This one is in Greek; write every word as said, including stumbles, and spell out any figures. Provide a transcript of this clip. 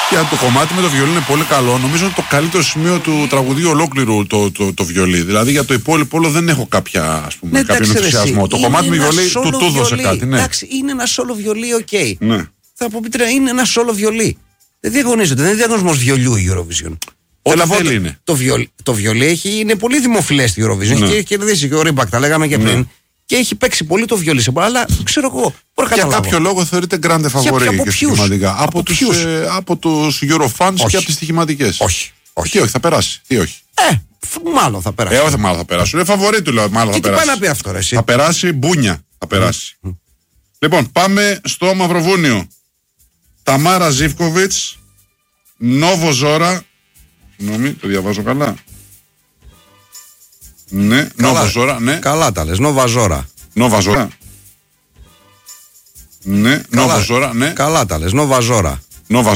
Και το κομμάτι με το βιολί είναι πολύ καλό. Νομίζω ότι το καλύτερο σημείο του τραγουδίου ολόκληρου το, το, το βιολί. Δηλαδή για το υπόλοιπο όλο δεν έχω κάποια, ας πούμε, ναι, κάποιον ενθουσιασμό. Το κομμάτι με βιολί του του δώσε κάτι. Ναι. Εντάξει, είναι ένα σόλο βιολί, οκ. Okay. Ναι. Θα πω πείτε, είναι ένα σόλο βιολί. Δεν διαγωνίζεται, δεν είναι διαγωνισμό βιολιού η Eurovision. Ό,τι θέλει είναι. Το βιολί, το βιολί έχει, είναι πολύ δημοφιλέ στη Eurovision. Ναι. Έχει κερδίσει και ο Ρίμπακ, τα λέγαμε και πριν. Ναι. Και έχει παίξει πολύ το βιολί σε πολλά, αλλά ξέρω εγώ. Για κάποιο λόγο θεωρείται grande favori και στοιχηματικά. Από, από τους, ε, από τους Eurofans και από τις στοιχηματικές. Όχι. Όχι, όχι, θα περάσει. Τι όχι. Ε, μάλλον θα περάσει. Ε, όχι, μάλλον θα περάσει. Είναι φαβορί του, λέω. Μάλλον και θα περάσει. Τι πάει να πει αυτό, ρε, εσύ. Θα περάσει, μπούνια. Θα περάσει. Mm. Λοιπόν, πάμε στο Μαυροβούνιο. Ταμάρα Ζίβκοβιτς, Νόβο Ζόρα. Συγγνώμη, το διαβάζω καλά. Ναι, Νόβο Ζόρα, ναι. Καλά τα λες, Νόβα Ζόρα. Νόβα Ζόρα. Ναι, Νόβα Ζόρα, ναι. Καλά τα λες, Νόβα Ζόρα.